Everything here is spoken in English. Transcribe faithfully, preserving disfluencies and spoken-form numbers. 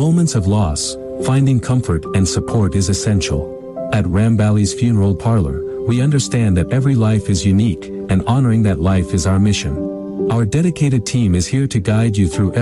moments of loss, finding comfort and support is essential. At Rambali's Funeral Parlor, we understand that every life is unique, and honoring that life is our mission. Our dedicated team is here to guide you through